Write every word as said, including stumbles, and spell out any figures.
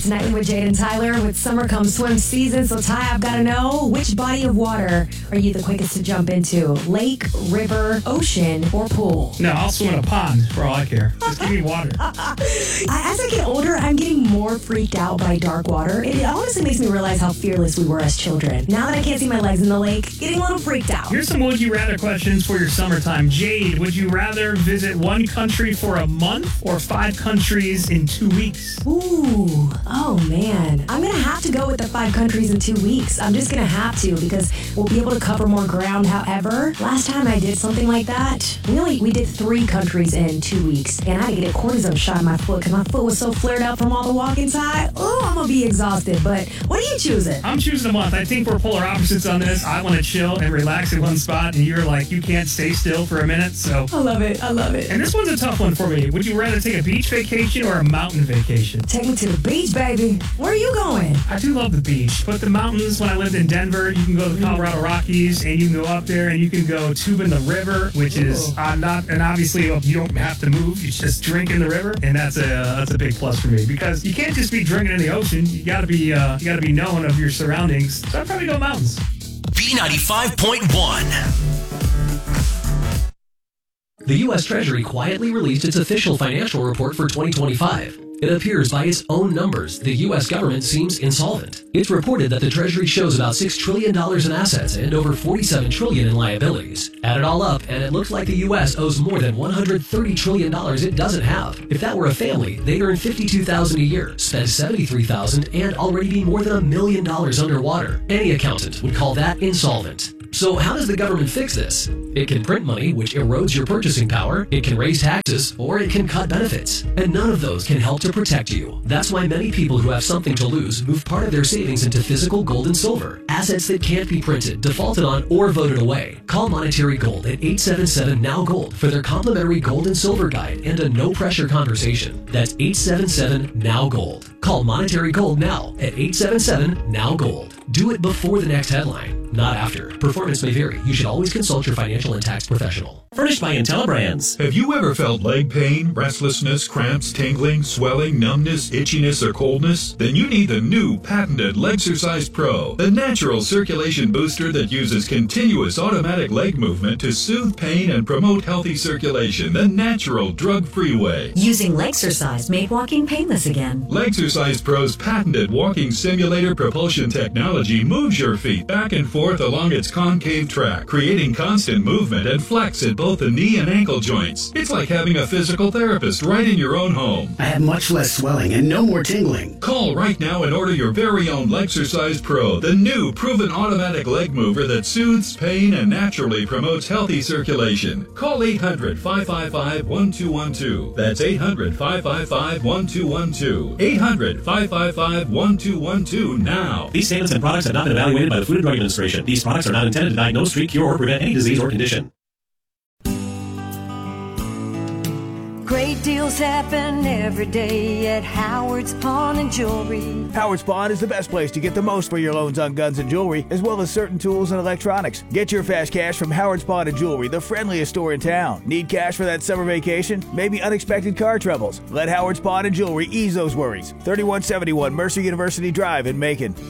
Tonight with Jade and Tyler. With summer comes swim season, so Ty, I've got to know, which body of water are you the quickest to jump into? Lake, river, ocean, or pool? No, I'll swim in a pond for all I care. Just give me water. As I get older, I'm getting more freaked out by dark water. It honestly makes me realize how fearless we were as children. Now that I can't see my legs in the lake, getting a little freaked out. Here's some would you rather questions for your summertime. Jade, would you rather visit one country for a month or five countries in two weeks? Ooh, oh man. I'm going to have to go with the five countries in two weeks. I'm just going to have to because we'll be able to cover more ground. However, last time I did something like that, we only, we did three countries in two weeks. And I had to get a cortisone shot in my foot because my foot was so flared out from all the walking side. Oh, I'm going to be exhausted. But what are you choosing? I'm choosing a month. I think we're polar opposites on this. I want to chill and relax in one spot, and you're like, you can't stay still for a minute. So I love it. I love it. And this one's a tough one for me. Would you rather take a beach vacation or a mountain vacation? Take me to the beach, baby. Where are you going? I do love the beach, but the mountains, when I lived in Denver, you can go to the Colorado Rockies, and you can go up there, and you can go tube in the river, which is uh, not, and obviously you don't have to move. You just drink in the river, and that's a that's a big plus for me because you can't just be drinking in the ocean. You got to be uh, you got to be known of your surroundings. So I'd probably go mountains. B ninety-five point one. The U S Treasury quietly released its official financial report for twenty twenty-five. It appears by its own numbers, the U S government seems insolvent. It's reported that the Treasury shows about six trillion dollars in assets and over forty-seven trillion dollars in liabilities. Add it all up, and it looks like the U S owes more than one hundred thirty trillion dollars it doesn't have. If that were a family, they'd earn fifty-two thousand dollars a year, spend seventy-three thousand dollars, and already be more than a million dollars underwater. Any accountant would call that insolvent. So how does the government fix this? It can print money, which erodes your purchasing power, it can raise taxes, or it can cut benefits. And none of those can help to protect you. That's why many people who have something to lose move part of their savings into physical gold and silver, assets that can't be printed, defaulted on, or voted away. Call Monetary Gold at eight seven seven N O W Gold for their complimentary gold and silver guide and a no-pressure conversation. That's eight seven seven N O W Gold. Call Monetary Gold now at eight seven seven N O W Gold. Do it before the next headline, not after. Performance may vary. You should always consult your financial and tax professional. Furnished by IntelliBrands. Have you ever felt leg pain, restlessness, cramps, tingling, swelling, numbness, itchiness, or coldness? Then you need the new patented Legsercise Pro, the natural circulation booster that uses continuous automatic leg movement to soothe pain and promote healthy circulation the natural, drug-free way. Using Legsercise made walking painless again. Legsercise Pro's patented walking simulator propulsion technology moves your feet back and forth along its concave track, creating constant movement and flex at both the knee and ankle joints. It's like having a physical therapist right in your own home. I have much less swelling and no more tingling. Call right now and order your very own Legsercise Pro, the new proven automatic leg mover that soothes pain and naturally promotes healthy circulation. Call eight hundred, five five five, one two one two. That's eight hundred, five five five, one two one two. eight hundred, five five five, one two one two now. These statements and products have not been evaluated by the Food and Drug Administration. These products are not intended to diagnose, treat, cure, or prevent any disease or condition. Great deals happen every day at Howard's Pawn and Jewelry. Howard's Pawn is the best place to get the most for your loans on guns and jewelry, as well as certain tools and electronics. Get your fast cash from Howard's Pawn and Jewelry, the friendliest store in town. Need cash for that summer vacation? Maybe unexpected car troubles? Let Howard's Pawn and Jewelry ease those worries. thirty-one seventy-one Mercer University Drive in Macon.